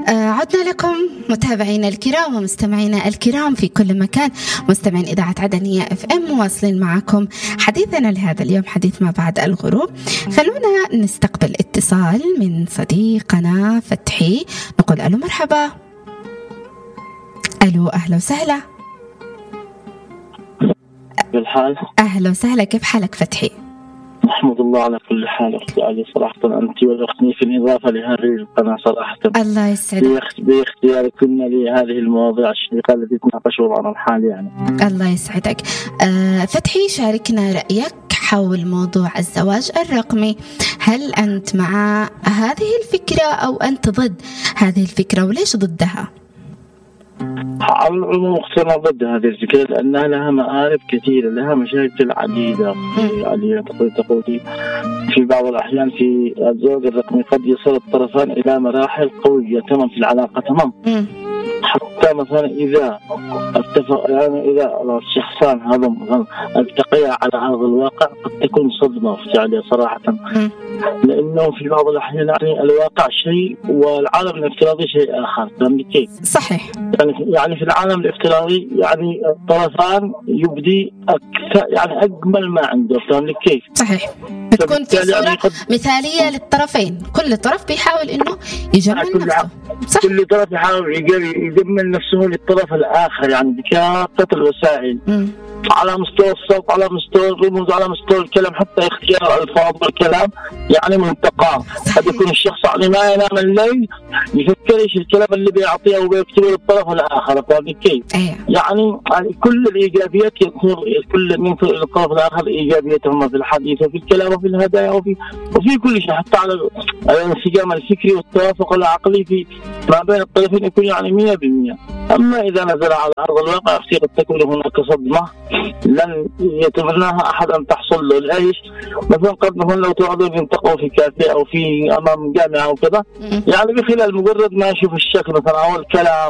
عدنا لكم متابعينا الكرام ومستمعينا الكرام في كل مكان، مستمعين إذاعة عدنية FM، مواصلين معكم حديثنا لهذا اليوم، حديث ما بعد الغروب. خلونا نستقبل اتصال من صديقنا فتحي، نقول ألو مرحبا. ألو أهلا وسهلا. بالحال. أهلا وسهلا، كيف حالك فتحي؟ أحمد الله على كل حال أختي علي، صراحة أنت والأختني في الإضافة لهذه القناة صراحة. الله يسعدك. باختياركم لهذه المواضيع الشيقة التي تناقش وضعنا الحالي يعني. الله يسعدك. فتحي، شاركنا رأيك حول موضوع الزواج الرقمي. هل أنت مع هذه الفكرة أو أنت ضد هذه الفكرة، وليش ضدها؟ على العموم اخترنا ضد هذه الفكرة لأنها لها مآرب كثيرة، لها مشاكل عديدة. تقولي في بعض الأحيان في الزواج الرقمي قد يصل الطرفان إلى مراحل قوية تمام في العلاقة تمام. حتى مثلا إذا اتفق يعني إذا الشخصان هذا التقيا على أرض الواقع قد تكون صدمة فعليا صراحة، لأنه في بعض الأحيان يعني الواقع شيء والعالم الافتراضي شيء آخر. كيف؟ صحيح. يعني في العالم الافتراضي يعني الطرفان يبدي أكثر يعني أجمل ما عنده. كيف؟ صحيح. بتكون في صورة مثالية للطرفين، كل طرف بيحاول إنه يجمل نفسه. صح. كل طرف يحاول يجمل نفسه للطرف الآخر يعني بكافة الوسائل. على مستوى الصوت، على مستوى الرموز، على مستوى الكلام، حتى اختيار الفاظ الكلام يعني منتقى. قد يكون الشخص يعني ما ينام الليل يفكر ايش الكلام اللي بيعطيه وبيكتبه للطرف الاخر. كيف؟ يعني كل الايجابيات كل من الطرف الاخر ايجابياتهم في الحديث وفي الكلام وفي الهدايا وفي كل شيء، حتى على الانسجام الفكري والتوافق العقلي في ما بين الطرفين يكون يعني 100%. اما اذا نزل على ارض الواقع قد تكون هناك صدمه لن يتمناها أحد أن تحصل له. العيش مثلا قد مثلا لو تقعدوا ينتقوا في كافيه أو في أمام جامعة أو كذا، يعني بخلال مجرد ما يشوف الشكل مثلا أو الكلام